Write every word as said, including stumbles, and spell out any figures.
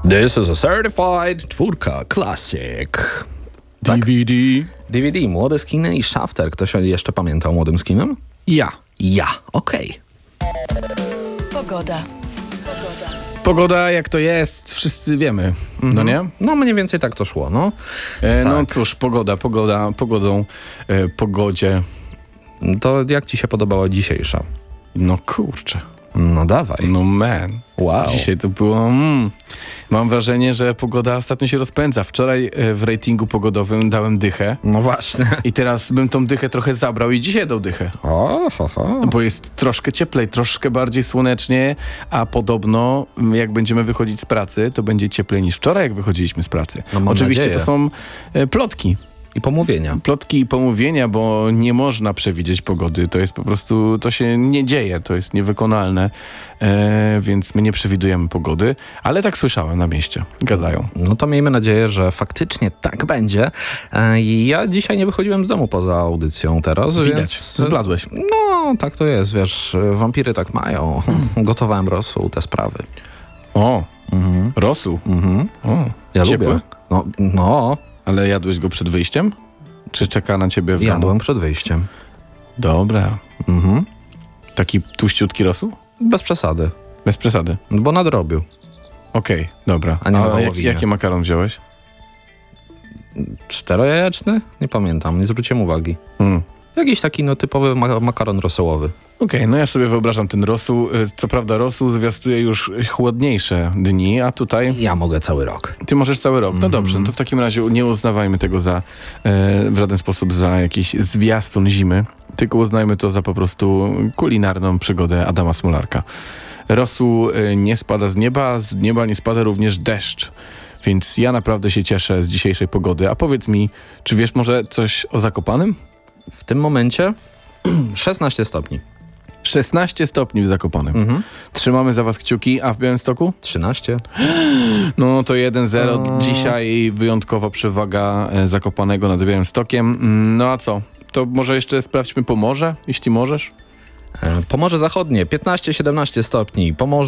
This is a certified czwórka classic. D V D. D V D, Młode Skiny i Shafter. Ktoś jeszcze pamięta o Młodym Skinem? Ja. Ja, okej. Pogoda. Pogoda jak to jest, wszyscy wiemy, no nie? No mniej więcej tak to szło, no. E, no Tak. cóż, pogoda, pogoda, pogodą, e, pogodzie. To jak ci się podobała dzisiejsza? No kurczę, No dawaj. no man. Wow. Dzisiaj to było... Mm, mam wrażenie, że pogoda ostatnio się rozpędza. Wczoraj e, w ratingu pogodowym dałem dychę No właśnie. i teraz bym tą dychę trochę zabrał i dzisiaj dał dychę. O, ho, ho. Bo jest troszkę cieplej, troszkę bardziej słonecznie, a podobno m, jak będziemy wychodzić z pracy, to będzie cieplej niż wczoraj, jak wychodziliśmy z pracy. No mam Oczywiście nadzieję. to są e, plotki. I pomówienia. Plotki i pomówienia, bo nie można przewidzieć pogody. To jest po prostu, to się nie dzieje, to jest niewykonalne, e, więc my nie przewidujemy pogody, ale tak słyszałem na mieście, gadają. No to miejmy nadzieję, że faktycznie tak będzie. E, Ja dzisiaj nie wychodziłem z domu poza audycją teraz, Widać, więc... zbladłeś. No, tak to jest, wiesz, wampiry tak mają. Gotowałem rosół, te sprawy. O, rosół. Mhm. O, Ja ciepły? lubię. No, no, Ale jadłeś go przed wyjściem? Czy czeka na ciebie w domu? jadłem przed wyjściem. Dobra. Mhm. Taki tłuściutki rosół? Bez przesady, Bez przesady. no bo nadrobił. Okej, dobra. A nie na jak, wołowinie. jaki makaron wziąłeś? Czterojajeczny? Nie pamiętam, nie zwróciłem uwagi. Mm. Jakiś taki no typowy ma- makaron rosołowy. Okej, no ja sobie wyobrażam ten rosół. Y, Co prawda rosół zwiastuje już chłodniejsze dni, a tutaj Ja mogę cały rok. ty możesz cały rok. No dobrze, no to w takim razie nie uznawajmy tego za e, w żaden sposób za jakiś zwiastun zimy, tylko uznajmy to za po prostu kulinarną przygodę Adama Smolarka. Rosół e, nie spada z nieba, z nieba nie spada również deszcz. Więc ja naprawdę się cieszę z dzisiejszej pogody. A powiedz mi, czy wiesz może coś o Zakopanem? W tym momencie szesnaście stopni. szesnaście stopni w Zakopanem. Mhm. Trzymamy za was kciuki, a w Białymstoku? trzynaście. No to jeden zero. O. Dzisiaj wyjątkowa przewaga e, Zakopanego nad Białymstokiem. Mm, No a co? To może jeszcze sprawdźmy Pomorze, jeśli możesz? E, Pomorze Zachodnie piętnaście siedemnaście stopni. Pomorze